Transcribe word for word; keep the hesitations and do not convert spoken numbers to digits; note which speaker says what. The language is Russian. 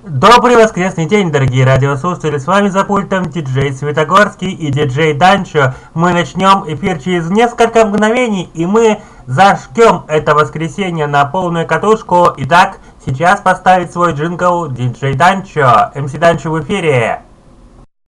Speaker 1: Добрый воскресный день, дорогие радиослушатели, с вами за пультом диджей Светогорский и диджей Данчо. Мы начнем эфир через несколько мгновений, и мы зажгем это воскресенье на полную катушку. Итак, сейчас поставить свой джингл диджей Данчо. эм си Данчо в эфире.